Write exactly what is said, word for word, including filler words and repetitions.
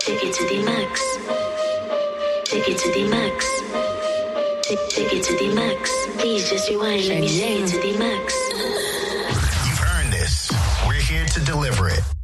Take it to the max. Take it to the max. Take, take it to the max. Please just rewind. Let me take it to the max. You've earned this. We're here to deliver it.